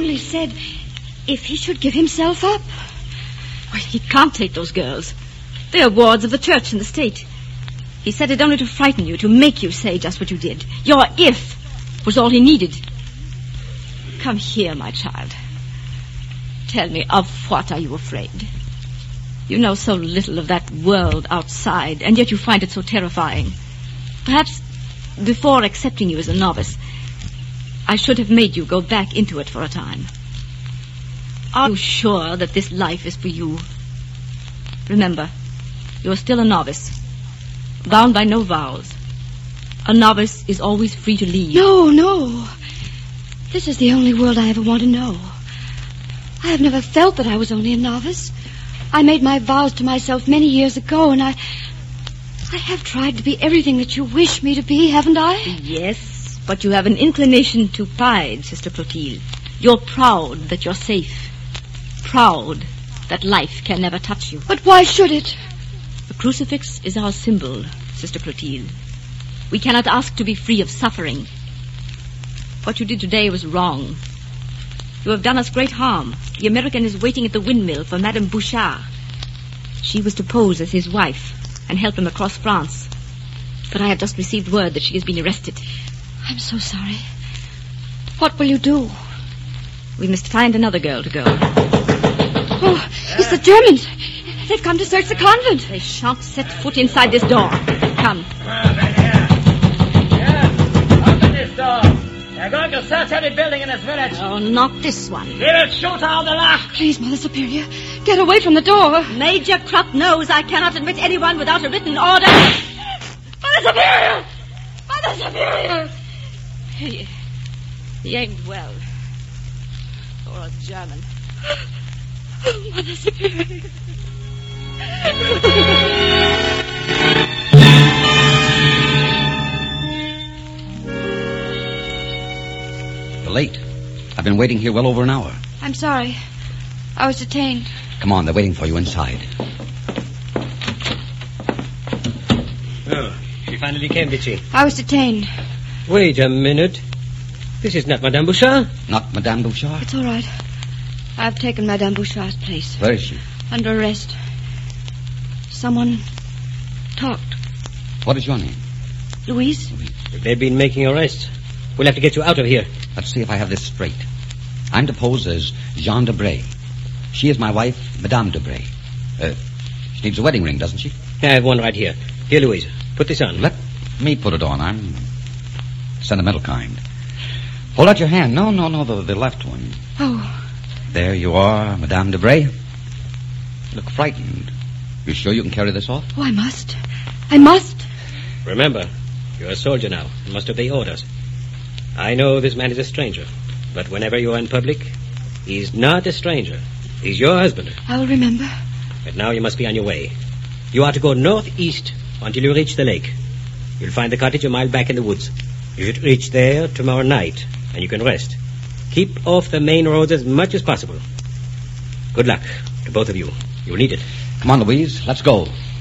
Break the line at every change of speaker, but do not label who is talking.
only said if he should give himself up.
Well, he can't take those girls. They are wards of the church and the state. He said it only to frighten you, to make you say just what you did. Your if was all he needed. Come here, my child. Tell me, of what are you afraid? You know so little of that world outside, and yet you find it so terrifying. Perhaps before accepting you as a novice, I should have made you go back into it for a time. Are you sure that this life is for you? Remember, you are still a novice, bound by no vows. A novice is always free to leave.
No. This is the only world I ever want to know. I have never felt that I was only a novice. I made my vows to myself many years ago, and I have tried to be everything that you wish me to be, haven't I?
Yes, but you have an inclination to pride, Sister Clotilde. You're proud that you're safe. Proud that life can never touch you.
But why should it?
The crucifix is our symbol, Sister Clotilde. We cannot ask to be free of suffering. What you did today was wrong. You have done us great harm. The American is waiting at the windmill for Madame Bouchard. She was to pose as his wife and help him across France. But I have just received word that she has been arrested.
I'm so sorry. What will you do?
We must find another girl to go.
Oh, it's the Germans. They've come to search the convent.
They shan't set foot inside this door. Come.
Open this door. They're going to search every building in this village.
Oh, not this one.
We'll shoot out the lock.
Please, Mother Superior, get away from the door.
Major Krupp knows I cannot admit anyone without a written order.
Mother Superior! Mother Superior!
He ain't well. Or a German.
Oh, Mother Superior.
You're late. I've been waiting here well over an hour.
I'm sorry. I was detained.
Come on, they're waiting for you inside.
Oh, she finally came, did she?
I was detained.
Wait a minute. This is not Madame Bouchard.
Not Madame Bouchard?
It's all right. I've taken Madame Bouchard's place.
Where is she?
Under arrest. Someone talked.
What is your name?
Louise?
They've been making arrests. We'll have to get you out of here.
Let's see if I have this straight. I'm deposed as Jean Debray. She is my wife, Madame Debray. She needs a wedding ring, doesn't she?
I have one right here. Here, Louise. Put this on.
Let me put it on. I'm sentimental kind. Hold out your hand. No, the left one.
Oh.
There you are, Madame Debray. You look frightened. You sure you can carry this off?
Oh, I must. I must.
Remember, you're a soldier now and must obey orders. I know this man is a stranger, but whenever you are in public, he's not a stranger. He's your husband.
I will remember.
But now you must be on your way. You are to go northeast until you reach the lake. You'll find the cottage a mile back in the woods. You should reach there tomorrow night, and you can rest. Keep off the main roads as much as possible. Good luck to both of you. You'll need it.
Come on, Louise. Let's go.